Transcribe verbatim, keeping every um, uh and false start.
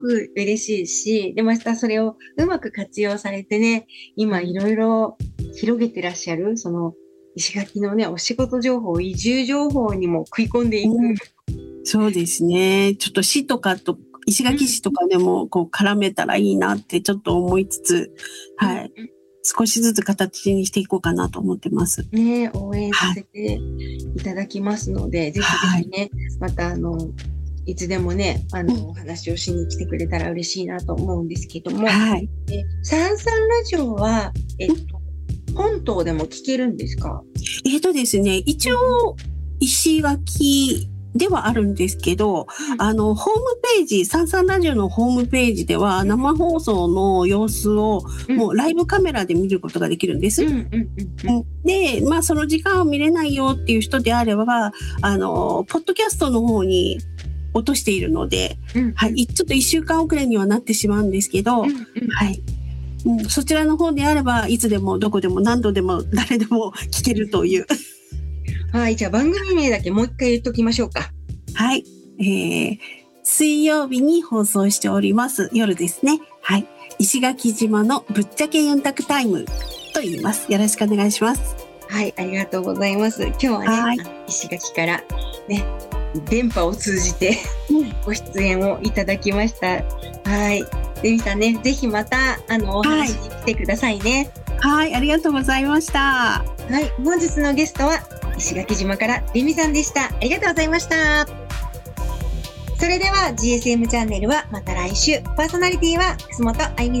く嬉しいし、で、またそれをうまく活用されてね、今いろいろ広げてらっしゃる、その、石垣のね、お仕事情報、移住情報にも食い込んでいく。 うん、そうですね。ちょっと市とかと、石垣市とかでもこう絡めたらいいなってちょっと思いつつ、はい。少しずつ形にしていこうかなと思ってます。 ね、応援させていただきますので、はい、ぜひぜひね、はい、またあの、いつでもね、あの、うん、お話をしに来てくれたら嬉しいなと思うんですけども、 はい。 え、サンサンラジオは、えっと、本島でも聞けるんですか？ えっとですね、一応、石垣ではあるんですけど、うん、あの、ホームページ、サンサンラジオのホームページでは、生放送の様子を、もうライブカメラで見ることができるんです。で、まあ、その時間を見れないよっていう人であれば、あの、ポッドキャストの方に落としているので、うん、はい、ちょっと一週間遅れにはなってしまうんですけど、うんうん、はい。うん、そちらの方であれば、いつでもどこでも何度でも誰でも聞けるという。 はい、じゃあ番組名だけもう一回言っときましょうか。 はい、えー、水曜日に放送しております。夜ですね。はい、石垣島のぶっちゃけよん択タイムと言います。よろしくお願いします。 はい、ありがとうございます。今日はね、はい、石垣からね、電波を通じてご出演をいただきました。はい。デミさんね、ぜひまた、あの、お話に来てくださいね。 はい、はい、ありがとうございました。 はい、本日のゲストは、石垣島からデミさんでした。ありがとうございました。それでは、ジーエスエム チャンネルはまた来週。パーソナリティは、楠本あゆみ